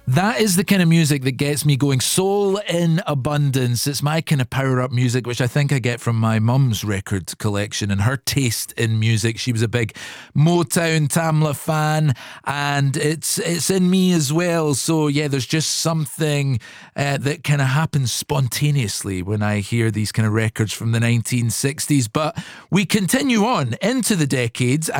That is the kind of music that gets me going. Soul in abundance. It's my kind of power up music, which I think I get from my mum's record collection and her taste in music. She was a big Motown Tamla fan, and it's in me as well. So yeah, there's just something that kind of happens spontaneously when I hear these kind of records from the 1960s. But we continue on into the decades.